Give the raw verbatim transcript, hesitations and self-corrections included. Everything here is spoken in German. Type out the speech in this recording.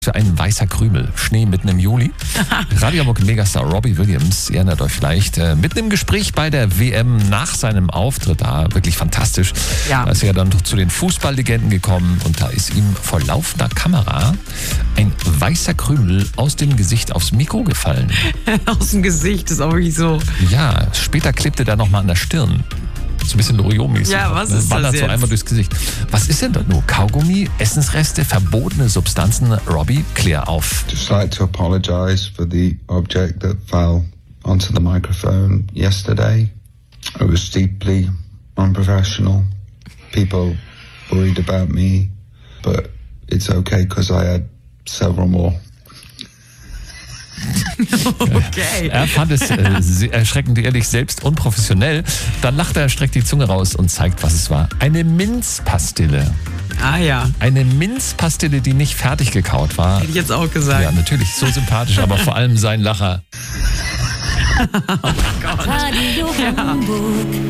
Für ein weißer Krümel, Schnee mitten im Juli. Radio Hamburg Megastar Robbie Williams, ihr erinnert euch vielleicht, äh, mitten im Gespräch bei der W M nach seinem Auftritt da, wirklich fantastisch. Ja. Da ist er ja dann zu den Fußballlegenden gekommen und da ist ihm vor laufender Kamera ein weißer Krümel aus dem Gesicht aufs Mikro gefallen. Aus dem Gesicht, ist auch wirklich so. Ja, später klebte der nochmal an der Stirn. So ein bisschen Loriot-mäßig. Ja, was ist Wandert das so jetzt? einmal durchs Gesicht. Was ist denn das nur? Kaugummi, Essensreste, verbotene Substanzen? Robbie, klär auf. Just like to apologize for the object that fell onto the microphone yesterday. It was deeply unprofessional. People worried about me, but it's okay because I had several more. Okay. Er fand es äh, sehr erschreckend ehrlich, selbst unprofessionell. Dann lacht er, streckt die Zunge raus und zeigt, was es war. Eine Minzpastille. Ah ja, Eine Minzpastille, die nicht fertig gekaut war. hätte ich jetzt auch gesagt. Ja, natürlich, so sympathisch, aber vor allem sein Lacher. Radio Hamburg.